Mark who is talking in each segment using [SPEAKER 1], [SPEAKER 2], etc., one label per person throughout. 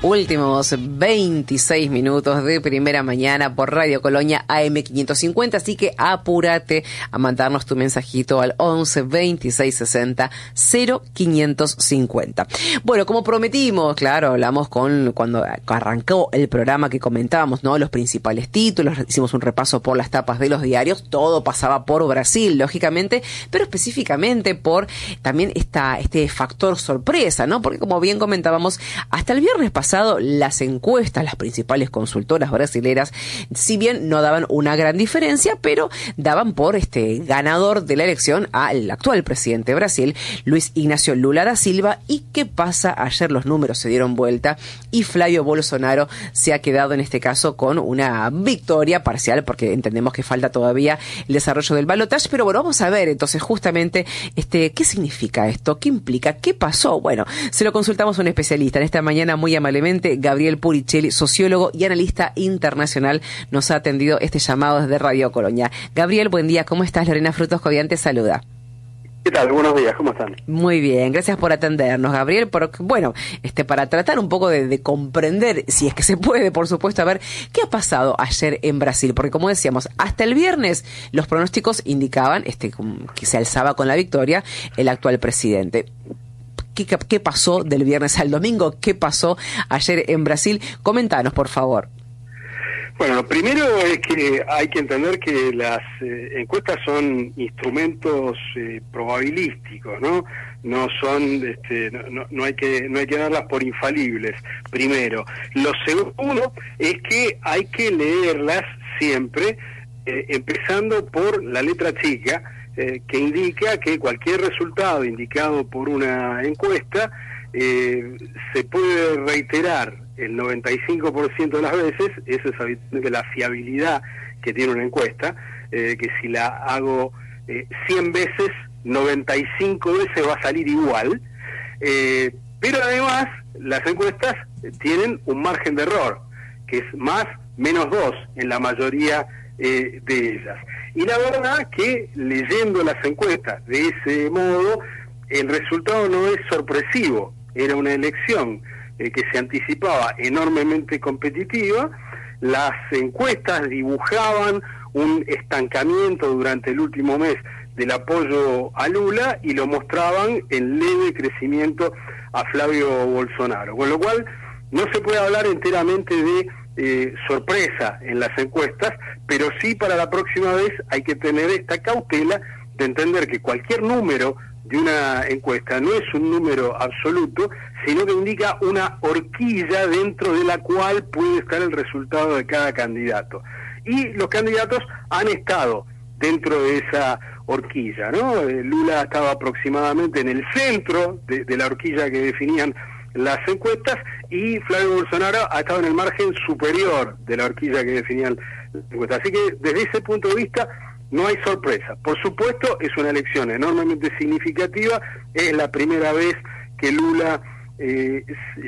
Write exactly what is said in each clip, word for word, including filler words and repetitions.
[SPEAKER 1] Últimos veintiséis minutos de primera mañana por Radio Colonia A M quinientos cincuenta, así que apúrate a mandarnos tu mensajito al once veintiséis sesenta cero quinientos cincuenta. Bueno, como prometimos, claro, hablamos con cuando arrancó el programa que comentábamos, ¿no? Los principales títulos, hicimos un repaso por las tapas de los diarios, todo pasaba por Brasil, lógicamente, pero específicamente por también esta, este factor sorpresa, ¿no? Porque como bien comentábamos, hasta el viernes pasado las encuestas, las principales consultoras brasileras, si bien no daban una gran diferencia, pero daban por este ganador de la elección al actual presidente de Brasil, Luis Ignacio Lula da Silva. ¿Y qué pasa? Ayer los números se dieron vuelta y Flavio Bolsonaro se ha quedado en este caso con una victoria parcial, porque entendemos que falta todavía el desarrollo del balotaje, pero bueno, vamos a ver entonces justamente este qué significa esto, qué implica, qué pasó. Bueno, se lo consultamos a un especialista en esta mañana muy amable. Gabriel Puricelli, sociólogo y analista internacional, nos ha atendido este llamado desde Radio Colonia. Gabriel, buen día, ¿cómo estás? Lorena Frutos Cobian te saluda.
[SPEAKER 2] ¿Qué tal? Buenos días, ¿cómo están?
[SPEAKER 1] Muy bien, gracias por atendernos, Gabriel, porque, bueno, este, para tratar un poco de, de comprender, si es que se puede, por supuesto, a ver qué ha pasado ayer en Brasil, porque como decíamos, hasta el viernes los pronósticos indicaban este, que se alzaba con la victoria el actual presidente. ¿Qué, ¿Qué pasó del viernes al domingo? ¿Qué pasó ayer en Brasil? Coméntanos, por favor.
[SPEAKER 2] Bueno, lo primero es que hay que entender que las eh, encuestas son instrumentos eh, probabilísticos, ¿no? No son, este, no, no, no hay que no hay que darlas por infalibles. Primero, lo segundo es que hay que leerlas siempre, eh, empezando por la letra chica. Eh, que indica que cualquier resultado indicado por una encuesta eh, se puede reiterar el noventa y cinco por ciento de las veces. Eso es habitualmente la fiabilidad que tiene una encuesta, eh, que si la hago eh, cien veces, noventa y cinco veces va a salir igual, eh, pero además las encuestas tienen un margen de error, que es más, menos dos en la mayoría eh, de ellas. Y la verdad que leyendo las encuestas de ese modo, el resultado no es sorpresivo. Era una elección eh, que se anticipaba enormemente competitiva. Las encuestas dibujaban un estancamiento durante el último mes del apoyo a Lula y lo mostraban en leve crecimiento a Flavio Bolsonaro. Con lo cual no se puede hablar enteramente de Eh, sorpresa en las encuestas, pero sí para la próxima vez hay que tener esta cautela de entender que cualquier número de una encuesta no es un número absoluto, sino que indica una horquilla dentro de la cual puede estar el resultado de cada candidato. Y los candidatos han estado dentro de esa horquilla, ¿no? Eh, Lula estaba aproximadamente en el centro de, de la horquilla que definían las encuestas, y Flavio Bolsonaro ha estado en el margen superior de la horquilla que definían las encuestas. Así que desde ese punto de vista no hay sorpresa. Por supuesto, es una elección enormemente significativa, es la primera vez que Lula eh,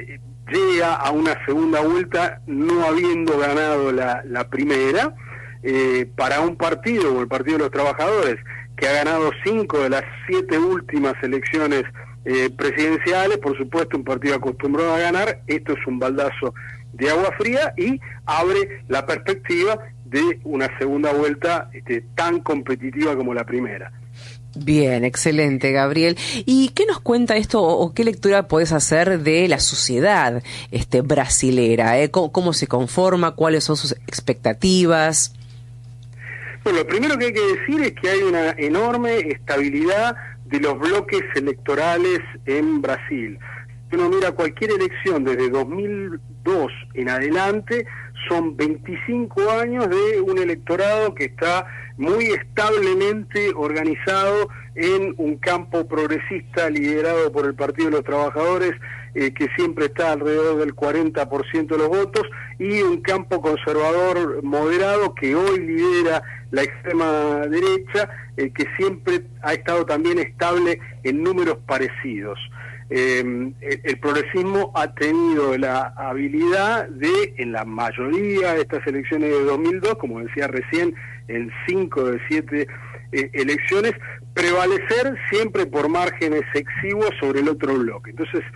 [SPEAKER 2] llega a una segunda vuelta no habiendo ganado la, la primera, eh, para un partido como el Partido de los Trabajadores, que ha ganado cinco de las siete últimas elecciones Eh, presidenciales. Por supuesto, un partido acostumbrado a ganar, esto es un baldazo de agua fría y abre la perspectiva de una segunda vuelta este, tan competitiva como la primera.
[SPEAKER 1] Bien, excelente, Gabriel. ¿Y qué nos cuenta esto o, o qué lectura podés hacer de la sociedad este, brasilera? ¿eh? ¿Cómo, ¿Cómo se conforma? ¿Cuáles son sus expectativas?
[SPEAKER 2] Bueno, lo primero que hay que decir es que hay una enorme estabilidad de los bloques electorales en Brasil. Si uno mira cualquier elección desde dos mil dos en adelante, son veinticinco años de un electorado que está muy establemente organizado en un campo progresista liderado por el Partido de los Trabajadores, eh, que siempre está alrededor del cuarenta por ciento de los votos, y un campo conservador moderado que hoy lidera la extrema derecha, eh, que siempre ha estado también estable en números parecidos. Eh, el, el progresismo ha tenido la habilidad de, en la mayoría de estas elecciones de dos mil dos, como decía recién, en cinco de siete eh, elecciones, prevalecer siempre por márgenes exiguos sobre el otro bloque. Entonces,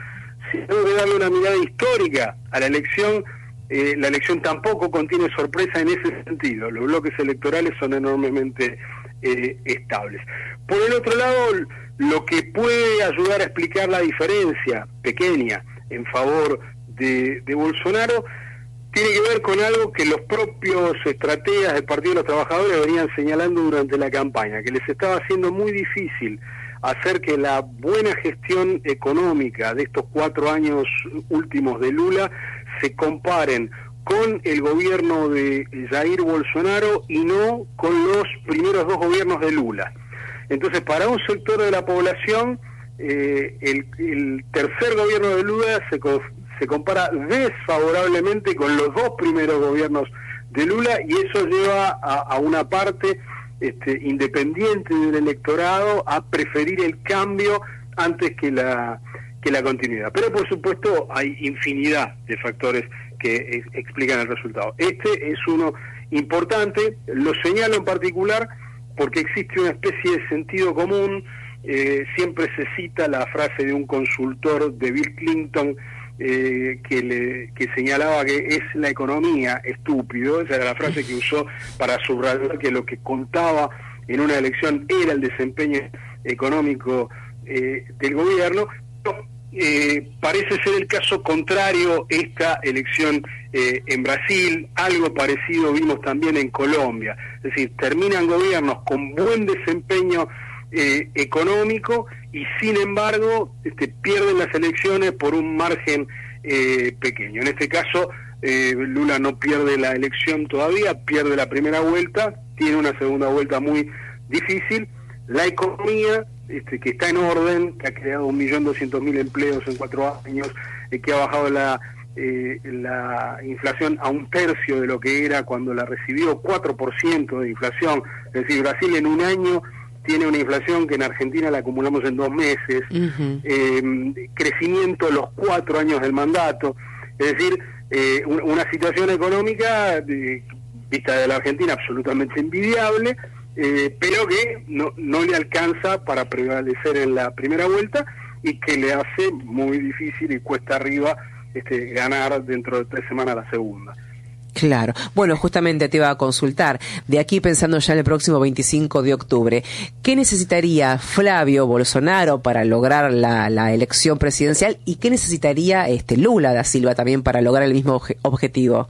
[SPEAKER 2] sino de darle una mirada histórica a la elección. Eh, la elección tampoco contiene sorpresa en ese sentido. Los bloques electorales son enormemente eh, estables. Por el otro lado, lo que puede ayudar a explicar la diferencia pequeña en favor de, de Bolsonaro tiene que ver con algo que los propios estrategas del Partido de los Trabajadores venían señalando durante la campaña, que les estaba haciendo muy difícil hacer que la buena gestión económica de estos cuatro años últimos de Lula se comparen con el gobierno de Jair Bolsonaro y no con los primeros dos gobiernos de Lula. Entonces, para un sector de la población, eh, el, el tercer gobierno de Lula se, se compara desfavorablemente con los dos primeros gobiernos de Lula, y eso lleva a, a una parte este, independiente del electorado a preferir el cambio antes que la que la continuidad. Pero por supuesto hay infinidad de factores que ex explican el resultado. Este es uno importante, lo señalo en particular porque existe una especie de sentido común. Eh, siempre se cita la frase de un consultor de Bill Clinton eh, que, le, que señalaba que es la economía estúpido. Esa era la frase que usó para subrayar que lo que contaba en una elección era el desempeño económico eh, del gobierno. Eh, parece ser el caso contrario esta elección eh, en Brasil. Algo parecido vimos también en Colombia. Es decir, terminan gobiernos con buen desempeño eh, económico y sin embargo este, pierden las elecciones por un margen eh, pequeño. En este caso eh, Lula no pierde la elección todavía, pierde la primera vuelta, tiene una segunda vuelta muy difícil. La economía Este, que está en orden, que ha creado un millón doscientos mil empleos en cuatro años, eh, que ha bajado la, eh, la inflación a un tercio de lo que era cuando la recibió, cuatro por ciento de inflación. Es decir, Brasil en un año tiene una inflación que en Argentina la acumulamos en dos meses, uh-huh. eh, crecimiento los cuatro años del mandato. Es decir, eh, una situación económica de, vista de la Argentina absolutamente envidiable, Eh, pero que no, no le alcanza para prevalecer en la primera vuelta y que le hace muy difícil y cuesta arriba este, ganar dentro de tres semanas la segunda.
[SPEAKER 1] Claro. Bueno, justamente te iba a consultar, de aquí pensando ya en el próximo veinticinco de octubre, ¿qué necesitaría Flavio Bolsonaro para lograr la, la elección presidencial y qué necesitaría este Lula da Silva también para lograr el mismo obje- objetivo?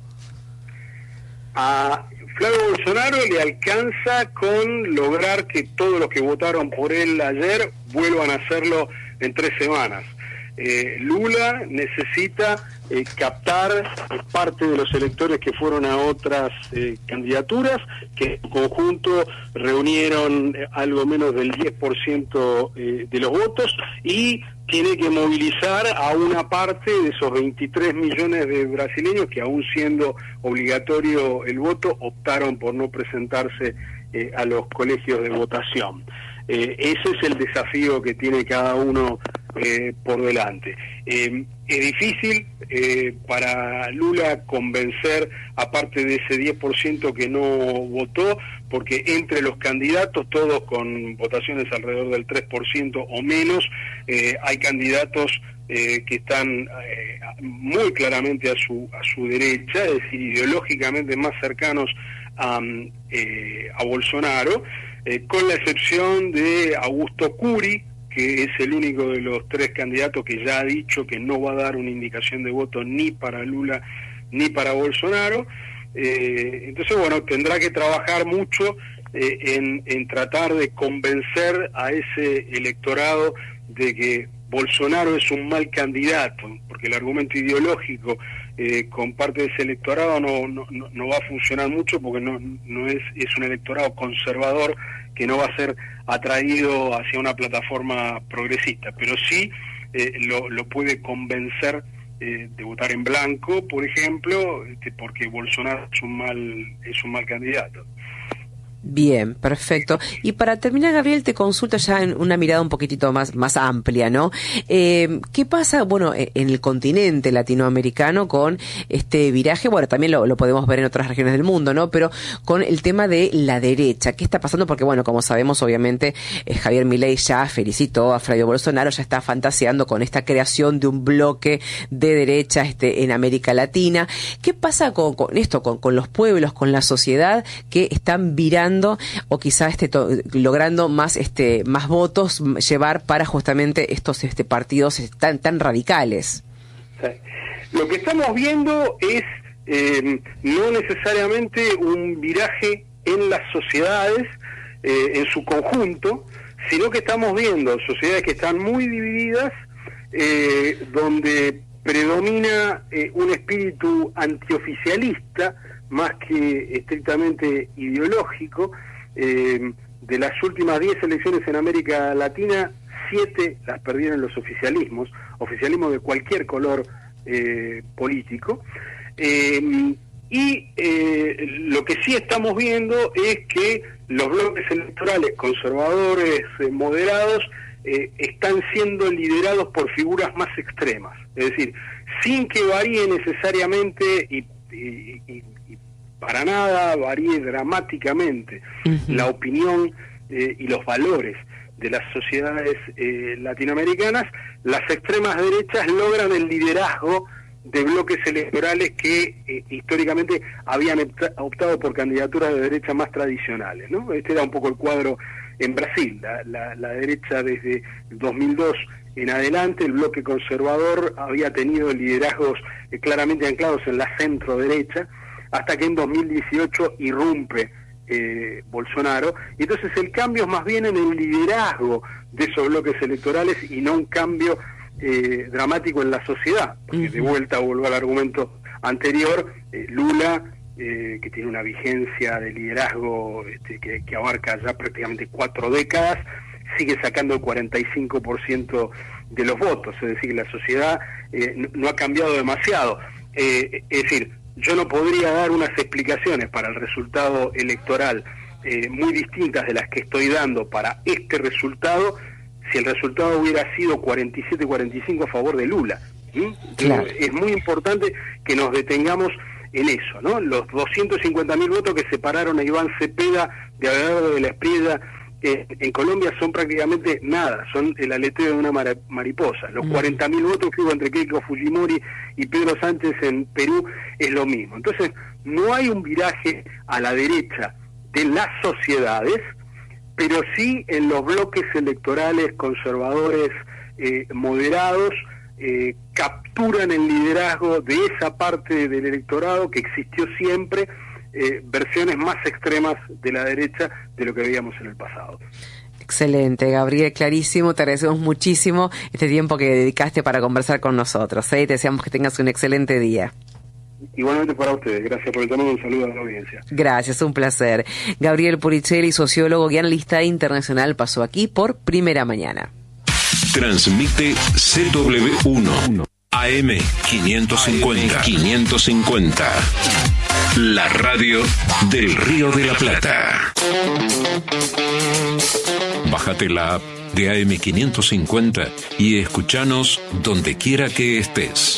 [SPEAKER 2] Ah, Flavio Bolsonaro le alcanza con lograr que todos los que votaron por él ayer vuelvan a hacerlo en tres semanas. Eh, Lula necesita eh, captar parte de los electores que fueron a otras eh, candidaturas, que en conjunto reunieron eh, algo menos del diez por ciento eh, de los votos, y tiene que movilizar a una parte de esos veintitrés millones de brasileños que, aún siendo obligatorio el voto, optaron por no presentarse eh, a los colegios de votación. Eh, ese es el desafío que tiene cada uno eh, por delante. Eh, es difícil eh, para Lula convencer a parte de ese diez por ciento que no votó, porque entre los candidatos, todos con votaciones alrededor del tres por ciento o menos, eh, hay candidatos eh, que están eh, muy claramente a su, a su derecha, es decir, ideológicamente más cercanos a, eh, a Bolsonaro, eh, con la excepción de Augusto Curi, que es el único de los tres candidatos que ya ha dicho que no va a dar una indicación de voto ni para Lula ni para Bolsonaro. Eh, entonces, bueno, tendrá que trabajar mucho eh, en, en tratar de convencer a ese electorado de que Bolsonaro es un mal candidato, porque el argumento ideológico eh, con parte de ese electorado no, no, no va a funcionar mucho, porque no, no es, es un electorado conservador que no va a ser atraído hacia una plataforma progresista, pero sí eh, lo, lo puede convencer eh, de votar en blanco, por ejemplo, este, porque Bolsonaro es un mal es un mal candidato.
[SPEAKER 1] Bien, perfecto. Y para terminar, Gabriel, te consulto ya en una mirada un poquitito más, más amplia, ¿no? Eh, ¿Qué pasa, bueno, en el continente latinoamericano con este viraje? Bueno, también lo, lo podemos ver en otras regiones del mundo, ¿no? Pero con el tema de la derecha, ¿qué está pasando? Porque, bueno, como sabemos, obviamente, eh, Javier Milei ya felicitó a Flavio Bolsonaro, ya está fantaseando con esta creación de un bloque de derecha este, en América Latina. ¿Qué pasa con, con esto, con, con los pueblos, con la sociedad que están virando o quizá este to- logrando más este más votos llevar para justamente estos este partidos tan tan radicales?
[SPEAKER 2] Sí. Lo que estamos viendo es eh, no necesariamente un viraje en las sociedades eh, en su conjunto, sino que estamos viendo sociedades que están muy divididas, eh, donde predomina eh, un espíritu antioficialista más que estrictamente ideológico. Eh, de las últimas diez elecciones en América Latina, siete las perdieron los oficialismos, oficialismos de cualquier color eh, político. Eh, y eh, lo que sí estamos viendo es que los bloques electorales conservadores, eh, moderados, eh, están siendo liderados por figuras más extremas. Es decir, sin que varíe necesariamente y, y, y para nada varíe dramáticamente uh-huh. la opinión eh, y los valores de las sociedades eh, latinoamericanas, las extremas derechas logran el liderazgo de bloques electorales que eh, históricamente habían optado por candidaturas de derecha más tradicionales, ¿no? Este era un poco el cuadro en Brasil. La, la, la derecha desde dos mil dos en adelante, el bloque conservador había tenido liderazgos eh, claramente anclados en la centro derecha, hasta que en dos mil dieciocho irrumpe eh, Bolsonaro, y entonces el cambio es más bien en el liderazgo de esos bloques electorales y no un cambio eh, dramático en la sociedad, porque uh-huh. de vuelta vuelvo al argumento anterior, eh, Lula, eh, que tiene una vigencia de liderazgo este, que, que abarca ya prácticamente cuatro décadas, sigue sacando el cuarenta y cinco por ciento de los votos, es decir, la sociedad eh, no, no ha cambiado demasiado, eh, es decir, yo no podría dar unas explicaciones para el resultado electoral eh, muy distintas de las que estoy dando para este resultado si el resultado hubiera sido cuarenta y siete cuarenta y cinco a favor de Lula. ¿Mm? Claro. Es muy importante que nos detengamos en eso, ¿no? Los doscientos cincuenta mil votos que separaron a Iván Cepeda de Abelardo de la Espriella eh, en Colombia son prácticamente nada, son el aleteo de una mar- mariposa. Los mm. cuarenta mil votos que hubo entre Keiko Fujimori y Pedro Sánchez en Perú es lo mismo. Entonces, no hay un viraje a la derecha de las sociedades, pero sí en los bloques electorales conservadores eh, moderados, eh, capturan el liderazgo de esa parte del electorado que existió siempre, eh, versiones más extremas de la derecha de lo que veíamos en el pasado.
[SPEAKER 1] Excelente, Gabriel, clarísimo, te agradecemos muchísimo este tiempo que dedicaste para conversar con nosotros, ¿eh? Te deseamos que tengas un excelente día.
[SPEAKER 2] Igualmente para ustedes, gracias por el tema, un saludo a la audiencia.
[SPEAKER 1] Gracias, un placer. Gabriel Puricelli, sociólogo y analista internacional, pasó aquí por Primera Mañana.
[SPEAKER 3] Transmite C W uno, A M quinientos cincuenta, quinientos cincuenta, la radio del Río de la Plata. Bájate la app de A M quinientos cincuenta y escuchanos donde quiera que estés.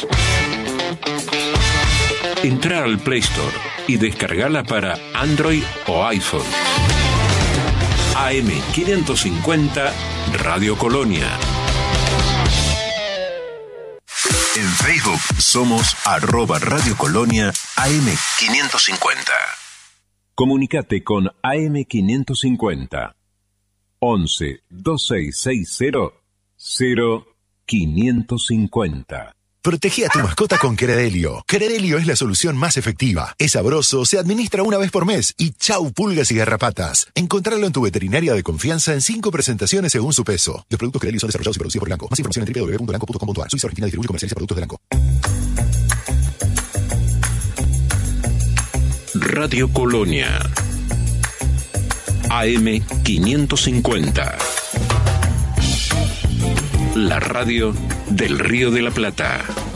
[SPEAKER 3] Entra al Play Store y descargala para Android o iPhone. A M quinientos cincuenta Radio Colonia. En Facebook somos arroba Radio Colonia A M quinientos cincuenta. Comunicate con A M quinientos cincuenta. once, veintiséis sesenta, cero quinientos cincuenta.
[SPEAKER 4] Protege a tu mascota con Credelio. Credelio es la solución más efectiva. Es sabroso, se administra una vez por mes y chau pulgas y garrapatas. Encontralo en tu veterinaria de confianza en cinco presentaciones según su peso. Los productos Credelio son desarrollados y producidos por Elanco. Más información en doble u doble u doble u punto elanco punto com punto a r. Suiza Argentina distribuye y comercializa productos de Elanco.
[SPEAKER 3] Radio Colonia. A M quinientos cincuenta. La radio del Río de la Plata.